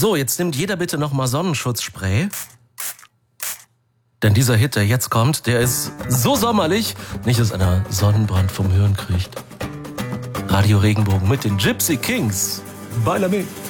So, jetzt nimmt jeder bitte nochmal Sonnenschutzspray. Denn dieser Hit, der jetzt kommt, der ist so sommerlich, nicht, dass einer Sonnenbrand vom Hören kriegt. Radio Regenbogen mit den Gypsy Kings. Baila me.